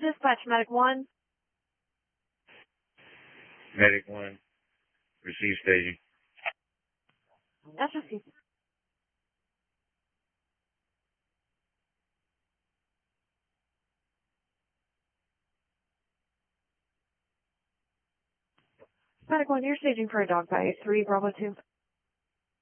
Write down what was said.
Dispatch, Medic 1. Medic 1. Receive staging. That's received. Medic 1, you're staging for a dog by 3 Bravo 2.